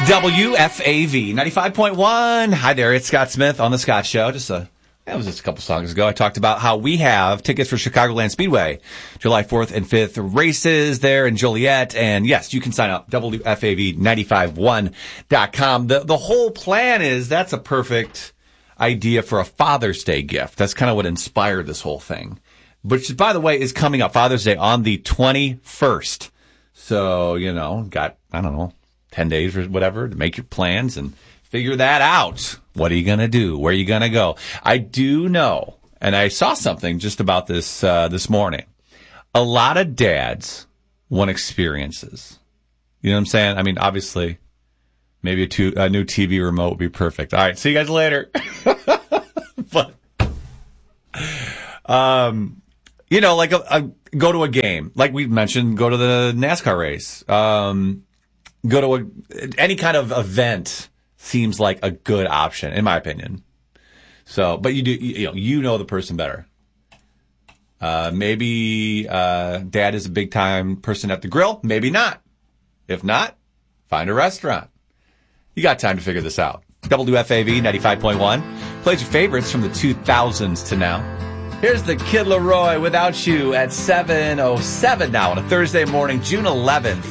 WFAV 95.1. Hi there, it's Scott Smith on The Scott Show. That was just a couple songs ago. I talked about how we have tickets for Chicagoland Speedway, July 4th and 5th races there in Joliet. And yes, you can sign up, WFAV951.com. The whole plan is that's a perfect idea for a Father's Day gift. That's kind of what inspired this whole thing. Which, by the way, is coming up Father's Day on the 21st. So, got, 10 days or whatever to make your plans and figure that out. What are you going to do? Where are you going to go? I do know, and I saw something just about this this morning. A lot of dads want experiences. You know what I'm saying? I mean, obviously, maybe a new TV remote would be perfect. All right, see you guys later. But, like go to a game. Like we mentioned, go to the NASCAR race. Go to any kind of event seems like a good option, in my opinion. So, but you know the person better. Maybe dad is a big time person at the grill. Maybe not. If not, find a restaurant. You got time to figure this out. WFAV 95.1 plays your favorites from the 2000s to now. Here's the Kid Laroi, Without You, at 7:07 now on a Thursday morning, June 11th.